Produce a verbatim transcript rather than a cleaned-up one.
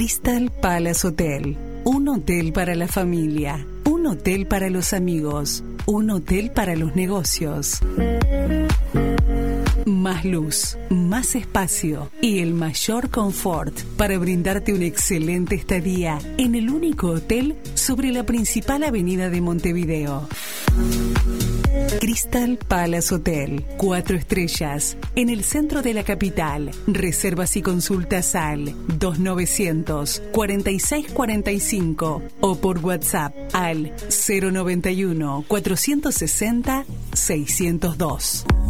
Crystal Palace Hotel. Un hotel para la familia, un hotel para los amigos, un hotel para los negocios. Más luz, más espacio y el mayor confort para brindarte una excelente estadía en el único hotel sobre la principal avenida de Montevideo. Crystal Palace Hotel, cuatro estrellas, en el centro de la capital. Reservas y consultas al dos mil novecientos cuarenta y seis cuarenta y cinco o por WhatsApp al cero noventa y uno cuatrocientos sesenta seiscientos dos.